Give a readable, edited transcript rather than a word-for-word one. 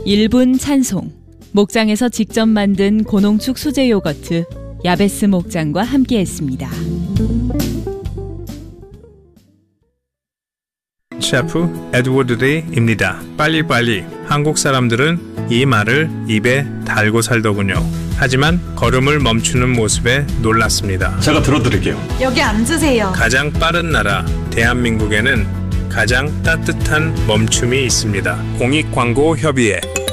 1분 찬송. 목장에서 직접 만든 고농축 수제 요거트 야베스 목장과 함께했습니다. 셰프 에드워드 데이입니다. 빨리빨리. 한국 사람들은 이 말을 입에 달고 살더군요. 하지만 걸음을 멈추는 모습에 놀랐습니다. 제가 들어드릴게요. 여기 앉으세요. 가장 빠른 나라 대한민국에는 가장 따뜻한 멈춤이 있습니다. 공익광고협의회